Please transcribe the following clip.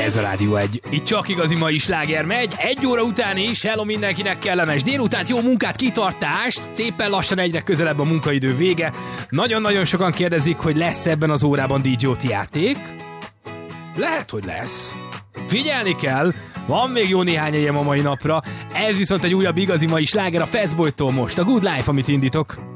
Ez a Rádió 1. Itt csak igazi mai sláger megy. 1 óra után is. Hello mindenkinek, kellemes délután, jó munkát, kitartást. Szépen lassan egyre közelebb a munkaidő vége. Nagyon-nagyon sokan kérdezik, hogy lesz ebben az órában DJ-t játék. Lehet, hogy lesz. Figyelni kell. Van még jó néhány egyem a mai napra. Ez viszont egy újabb igazi mai sláger a Fastboy-tól most. A Good Life, amit indítok.